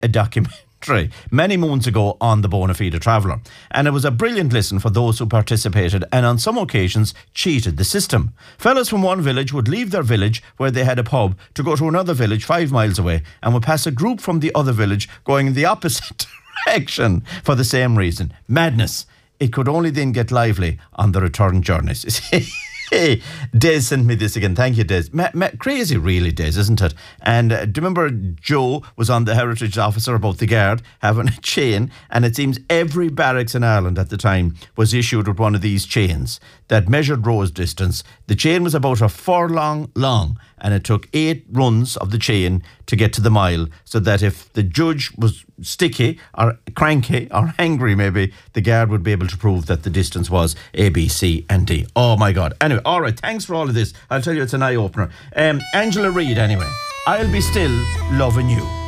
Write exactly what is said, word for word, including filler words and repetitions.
a documentary many moons ago on the Bona Fide Traveller. And it was a brilliant listen for those who participated and on some occasions cheated the system. Fellas from one village would leave their village where they had a pub to go to another village five miles away and would pass a group from the other village going in the opposite direction for the same reason. Madness. It could only then get lively on the return journeys. Hey, Des sent me this again. Thank you, Des. Ma- ma- crazy, really, Des, isn't it? And uh, do you remember Joe was on the Heritage Officer about the guard having a chain? And it seems every barracks in Ireland at the time was issued with one of these chains that measured rose distance. The chain was about a furlong long, and it took eight runs of the chain to get to the mile, so that if the judge was sticky or cranky or angry, maybe, the guard would be able to prove that the distance was A, B, C and D. Oh my God. Anyway, all right, thanks for all of this. I'll tell you, it's an eye-opener. Um, Angela Reid, anyway. I'll Be Still Loving You.